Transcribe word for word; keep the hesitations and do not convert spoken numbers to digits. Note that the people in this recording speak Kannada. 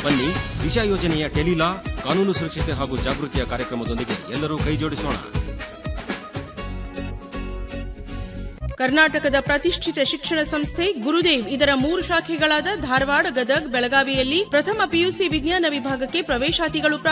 ಬನ್ನಿ, ದಿಶಾ ಯೋಜನೆಯ ಟೆಲಿಲಾ ಕಾನೂನು ಸುರಕ್ಷತೆ ಹಾಗೂ ಜಾಗೃತಿಯ ಕಾರ್ಯಕ್ರಮದೊಂದಿಗೆ ಎಲ್ಲರೂ ಕೈಜೋಡಿಸೋಣ. ಕರ್ನಾಟಕದ ಪ್ರತಿಷ್ಠಿತ ಶಿಕ್ಷಣ ಸಂಸ್ಥೆ ಗುರುದೇವ್ ಇದರ ಮೂರು ಶಾಖೆಗಳಾದ ಧಾರವಾಡ, ಗದಗ್, ಬೆಳಗಾವಿಯಲ್ಲಿ ಪ್ರಥಮ ಪಿಯುಸಿ ವಿಜ್ಞಾನ ವಿಭಾಗಕ್ಕೆ ಪ್ರವೇಶಾತಿಗಳು